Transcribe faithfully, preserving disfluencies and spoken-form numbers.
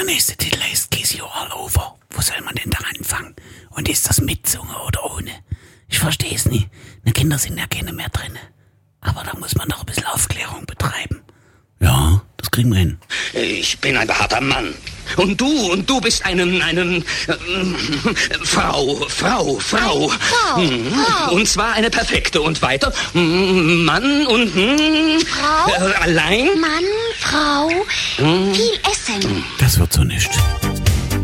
nächste Titel heißt Kiss You All Over. Wo soll man denn da anfangen? Und ist das mit Zunge oder ohne? Ich verstehe es nie. Die Kinder sind ja keine mehr drin. Aber da muss man doch ein bisschen Aufklärung betreiben. Ja, das kriegen wir hin. Ich bin ein behaarter Mann. Und du, und du bist einen, einen, äh, Frau, Frau, Frau. Frau, Mhm. Frau. Und zwar eine perfekte. Und weiter, mm, Mann und, mm, Frau. Äh, allein. Mann, Frau, viel essen. Das wird so nicht.